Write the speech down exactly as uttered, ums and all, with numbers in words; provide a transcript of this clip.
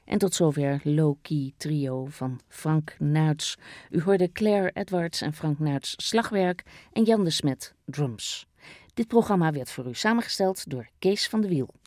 En tot zover Low Key Trio van Frank Nuits. U hoorde Claire Edwards en Frank Nuits slagwerk en Jan de Smet drums. Dit programma werd voor u samengesteld door Kees van de Wiel.